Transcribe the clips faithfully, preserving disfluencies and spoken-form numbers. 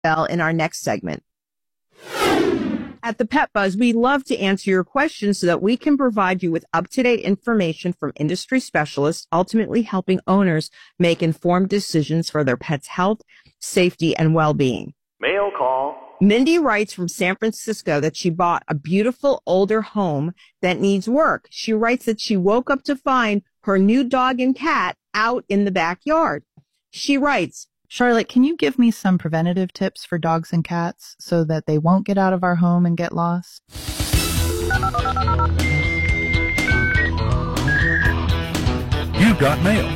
Bell in our next segment. At the Pet Buzz, we love to answer your questions so that we can provide you with up-to-date information from industry specialists, ultimately helping owners make informed decisions for their pet's health, safety, and well-being. Mail call. Mindy writes from San Francisco that she bought a beautiful older home that needs work. She writes that she woke up to find her new dog and cat out in the backyard. She writes, Charlotte, can you give me some preventative tips for dogs and cats so that they won't get out of our home and get lost? You've got mail.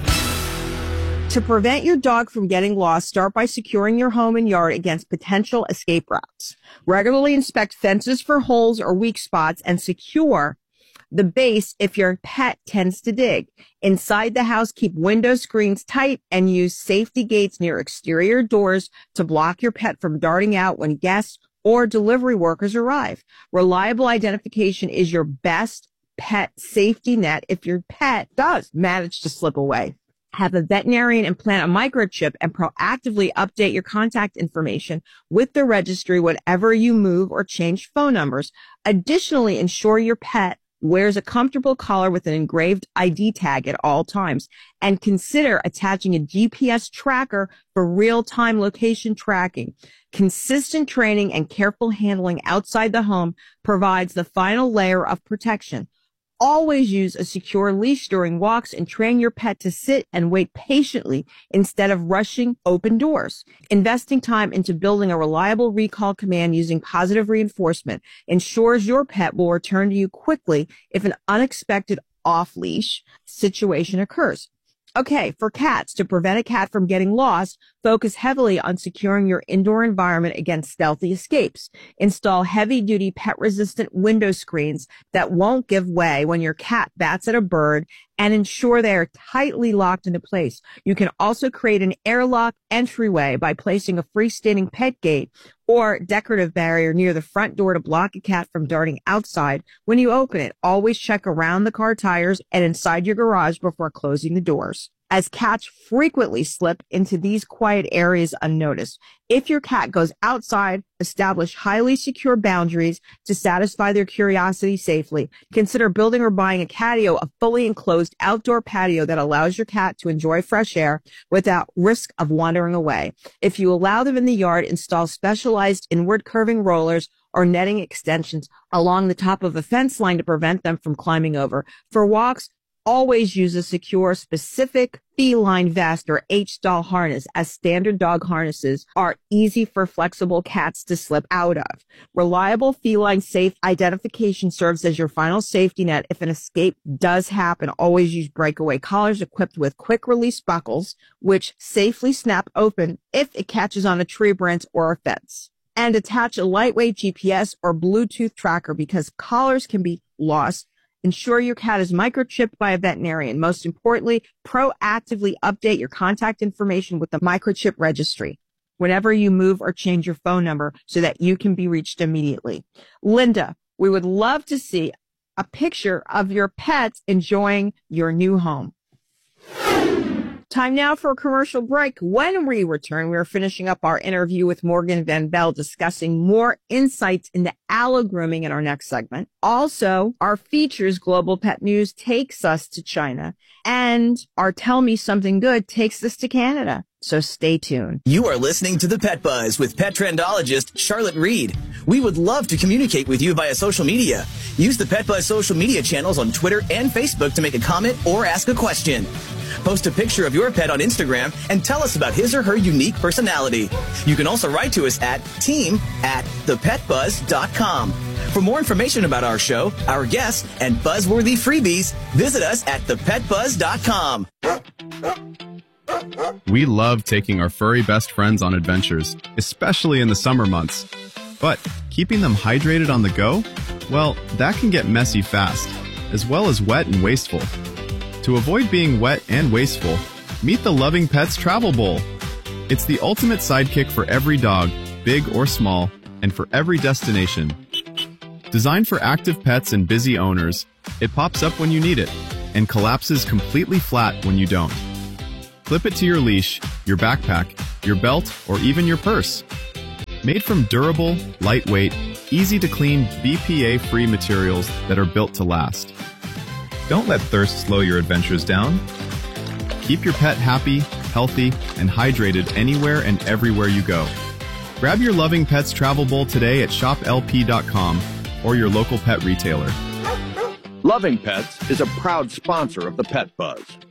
To prevent your dog from getting lost, start by securing your home and yard against potential escape routes. Regularly inspect fences for holes or weak spots and secure the base if your pet tends to dig. Inside the house, keep window screens tight and use safety gates near exterior doors to block your pet from darting out when guests or delivery workers arrive. Reliable identification is your best pet safety net if your pet does manage to slip away. Have a veterinarian implant a microchip and proactively update your contact information with the registry whenever you move or change phone numbers. Additionally, ensure your pet wears a comfortable collar with an engraved I D tag at all times, and consider attaching a G P S tracker for real-time location tracking. Consistent training and careful handling outside the home provides the final layer of protection. Always use a secure leash during walks and train your pet to sit and wait patiently instead of rushing open doors. Investing time into building a reliable recall command using positive reinforcement ensures your pet will return to you quickly if an unexpected off-leash situation occurs. Okay, for cats, to prevent a cat from getting lost, focus heavily on securing your indoor environment against stealthy escapes. Install heavy-duty pet-resistant window screens that won't give way when your cat bats at a bird, and ensure they are tightly locked into place. You can also create an airlock entryway by placing a freestanding pet gate or decorative barrier near the front door to block a cat from darting outside when you open it. Always check around the car tires and inside your garage before closing the doors, as cats frequently slip into these quiet areas unnoticed. If your cat goes outside, establish highly secure boundaries to satisfy their curiosity safely. Consider building or buying a catio, a fully enclosed outdoor patio that allows your cat to enjoy fresh air without risk of wandering away. If you allow them in the yard, install specialized inward curving rollers or netting extensions along the top of a fence line to prevent them from climbing over. For walks, always use a secure, specific feline vest or H-style harness, as standard dog harnesses are easy for flexible cats to slip out of. Reliable feline safe identification serves as your final safety net if an escape does happen. Always use breakaway collars equipped with quick release buckles, which safely snap open if it catches on a tree branch or a fence. And attach a lightweight G P S or Bluetooth tracker because collars can be lost. Ensure your cat is microchipped by a veterinarian. Most importantly, proactively update your contact information with the microchip registry whenever you move or change your phone number so that you can be reached immediately. Linda, we would love to see a picture of your pets enjoying your new home. Time now for a commercial break. When we return, we are finishing up our interview with Morgan Van Bell, discussing more insights into allo grooming in our next segment. Also, our features Global Pet News takes us to China, and our Tell Me Something Good takes us to Canada. So stay tuned. You are listening to The Pet Buzz with pet trendologist Charlotte Reed. We would love to communicate with you via social media. Use the Pet Buzz social media channels on Twitter and Facebook to make a comment or ask a question. Post a picture of your pet on Instagram and tell us about his or her unique personality. You can also write to us at team at the pet buzz dot com. For more information about our show, our guests, and buzzworthy freebies, visit us at the pet buzz dot com. We love taking our furry best friends on adventures, especially in the summer months. But keeping them hydrated on the go? Well, that can get messy fast, as well as wet and wasteful. To avoid being wet and wasteful, meet the Loving Pets Travel Bowl. It's the ultimate sidekick for every dog, big or small, and for every destination. Designed for active pets and busy owners, it pops up when you need it and collapses completely flat when you don't. Clip it to your leash, your backpack, your belt, or even your purse. Made from durable, lightweight, easy-to-clean, B P A-free materials that are built to last. Don't let thirst slow your adventures down. Keep your pet happy, healthy, and hydrated anywhere and everywhere you go. Grab your Loving Pets travel bowl today at shop L P dot com or your local pet retailer. Loving Pets is a proud sponsor of the Pet Buzz.